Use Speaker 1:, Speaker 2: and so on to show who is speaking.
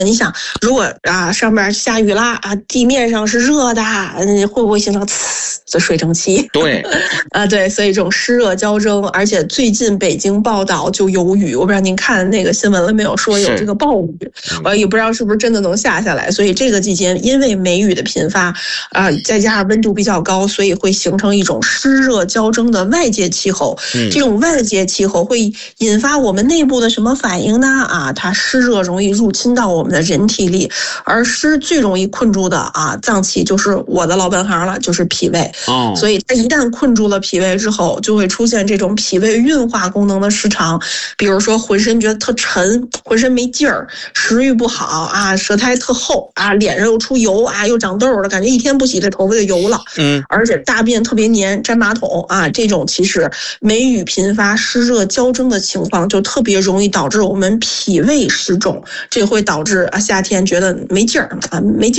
Speaker 1: 你想，如果上面下雨啦地面上是热的，会不会形成的水蒸气？
Speaker 2: 对，
Speaker 1: 对，所以这种湿热交蒸，而且最近北京报道就有雨，我不知道您看那个新闻了没有，说有这个暴雨，我也不知道是不是真的能下来。所以这个季节因为梅雨的频发再加上温度比较高，所以会形成一种湿热交蒸的外界气候。这种外界气候会引发我们内部的什么反应呢？它湿热容易入侵到我们的人体里，而湿最容易困住的脏器就是我的老本行了，就是脾胃。所以它一旦困住了脾胃之后，就会出现这种脾胃运化功能的失常，比如说浑身觉得特沉，浑身没劲儿，食欲不好舌苔特厚脸上又出油又长痘了，感觉一天不洗这头发就油了。而且大便特别黏，粘马桶这种其实梅雨频发、湿热交蒸的情况，就特别容易导致我们脾胃湿肿，这会导致夏天觉得没劲儿没劲儿。